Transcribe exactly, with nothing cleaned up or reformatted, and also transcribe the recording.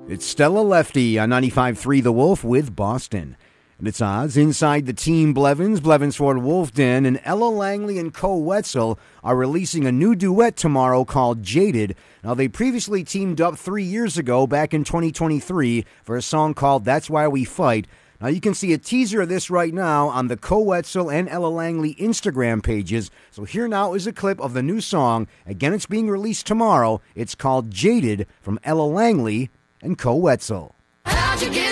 It's Stella Lefty on ninety-five point three The Wolf with Boston. And it's odds inside the team Blevins, Blevins Ford Wolfden, and Ella Langley and Co. Wetzel are releasing a new duet tomorrow called Jaded. Now, they previously teamed up three years ago, back in twenty twenty-three, for a song called That's Why We Fight. Now, you can see a teaser of this right now on the Co. Wetzel and Ella Langley Instagram pages. So here now is a clip of the new song. Again, it's being released tomorrow. It's called Jaded from Ella Langley and Co. Wetzel. How'd you get